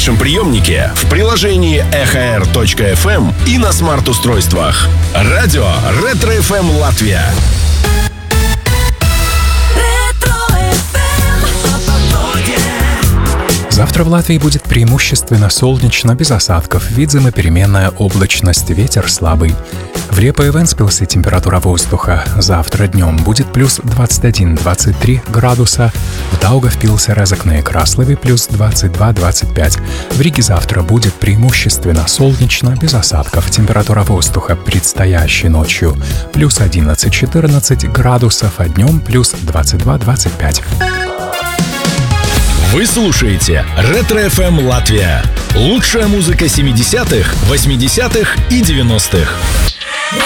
вашем приемнике, в приложении EHR.FM и на смарт-устройствах. Радио Ретро-ФМ Латвия. Завтра в Латвии будет преимущественно солнечно, без осадков. Видима переменная облачность, ветер слабый. В Репо и Вентспилсе температура воздуха завтра днем будет плюс 21-23 градуса. В Даугавпилсе, Резекне и Краслове плюс 22-25. В Риге завтра будет преимущественно солнечно, без осадков. Температура воздуха предстоящей ночью плюс 11-14 градусов, а днем плюс 22-25. Вы слушаете Ретро-ФМ Латвия. Лучшая музыка 70-х, 80-х и 90-х.